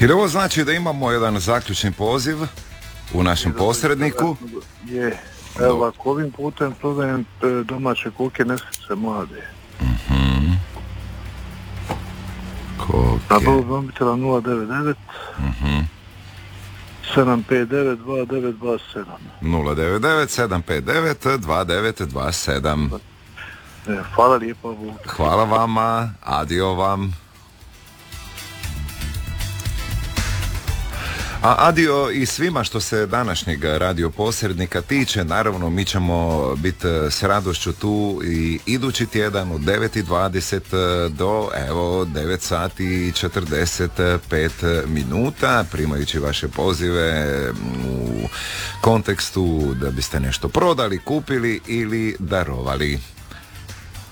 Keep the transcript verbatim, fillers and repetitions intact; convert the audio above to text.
Jer ovo znači da imamo jedan zaključni poziv u našem posredniku. Je, evo ako ovim putem prodajem domaće kuke neslice mlade. Mhm. Koke. Na broj mobitela nula devet devet Mhm. sedam pet devet dva devet dva sedam. nula devet devet sedam pet devet dva devet dva sedam. E, hvala lijepo. Hvala vama, adio vam. A adio i svima što se današnjeg radio posrednika tiče. Naravno, mi ćemo biti s radošću tu i idući tjedan u devet i dvadeset do evo devet sati i četrdeset pet minuta, primajući vaše pozive u kontekstu da biste nešto prodali, kupili ili darovali.